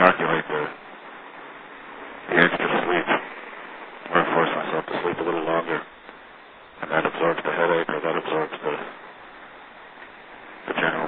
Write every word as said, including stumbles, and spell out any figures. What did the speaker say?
calculate the, the edge to sleep, or force myself to sleep a little longer, and that absorbs the headache, or that absorbs the, the general